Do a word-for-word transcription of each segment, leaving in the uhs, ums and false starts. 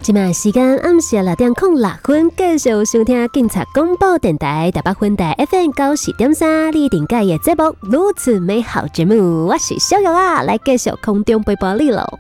现在时间暗时六点零六分，继续收听警察广播电台台北分台 F M 九十点三，你顶盖的节目如此美好节目，我是小友啊，来继续空中陪伴你喽。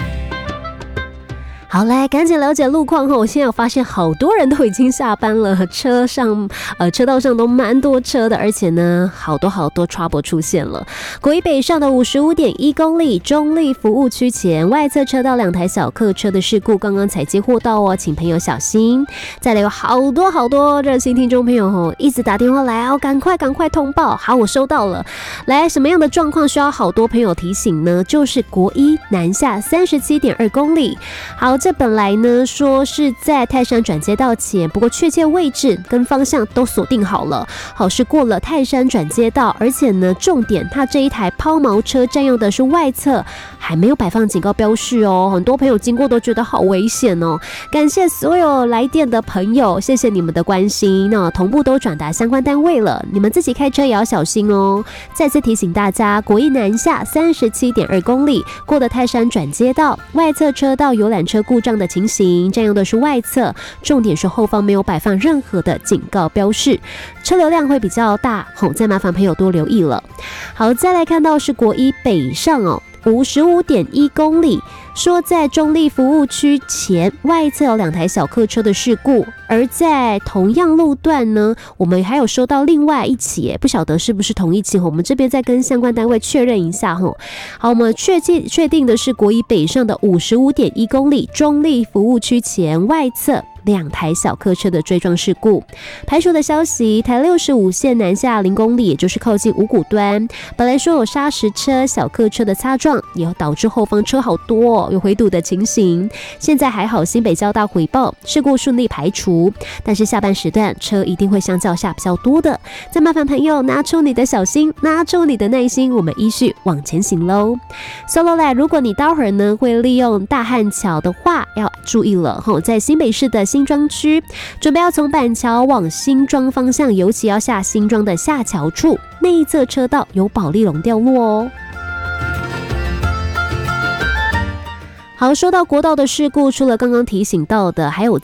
好，来赶紧了解路况后，我现在有发现好多人都已经下班了，车上呃车道上都蛮多车的，而且呢好多好多 trouble 出现了。国一北上的五十五点一公里，中立服务区前外侧车道两台小客车的事故，刚刚才接获到哦，请朋友小心。再来有好多好多热心听众朋友哦，一直打电话来哦，赶快赶快通报。好，我收到了。来，什么样的状况需要好多朋友提醒呢？就是国一南下三十七点二公里。好。这本来呢说是在泰山转接道前，不过确切位置跟方向都锁定好了。好，是过了泰山转接道，而且呢重点它这一台抛锚车占用的是外侧，还没有摆放警告标示哦。很多朋友经过都觉得好危险哦。感谢所有来电的朋友，谢谢你们的关心。那同步都转达相关单位了，你们自己开车也要小心哦。再次提醒大家，国一南下三十七点二公里，过了泰山转接道，外侧车道游览车故障的情形，占用的是外侧，重点是后方没有摆放任何的警告标示，车流量会比较大，吼，再麻烦朋友多留意了。好，再来看到是国一北上哦。五十五点一公里，说在中立服务区前外侧有两台小客车的事故，而在同样路段呢，我们还有收到另外一起，不晓得是不是同一起，我们这边再跟相关单位确认一下。好，我们确定确定的是国一北上的五十五点一公里，中立服务区前外侧两台小客车的追撞事故。排除的消息，台六十五线南下零公里，也就是靠近五股端，本来说有砂石车、小客车的擦撞，也导致后方车好多、哦，有回堵的情形。现在还好，新北交大回报事故顺利排除，但是下班时段车一定会相较下比较多的。再麻烦朋友拿出你的小心，拿出你的耐心，我们依序往前行喽。Solo 来，如果你待会儿呢会利用大汉桥的话，要注意了吼，在新北市的新庄区，准备要从板桥往新庄方向，尤其要下新庄的下桥处，内侧车道有保丽龙掉落哦。好，说到国道的事故，除了刚刚提醒到的，还有